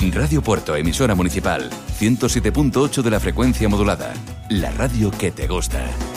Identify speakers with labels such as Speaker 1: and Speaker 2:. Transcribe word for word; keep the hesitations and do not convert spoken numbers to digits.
Speaker 1: Radio Puerto, emisora municipal, ciento siete punto ocho de la frecuencia modulada. La radio que te gusta.